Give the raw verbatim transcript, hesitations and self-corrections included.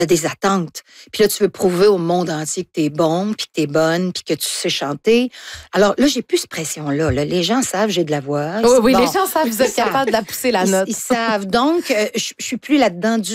T'as des attentes. Puis là, tu veux prouver au monde entier que t'es bon, puis que t'es bonne, puis que tu sais chanter. Alors là, j'ai plus cette pression-là. Là. Les gens savent, j'ai de la voix. Oui, oui, bon, les gens savent, vous êtes ils savent. capable de la pousser la Ils, note. ils savent. Donc, euh, je je suis plus là-dedans du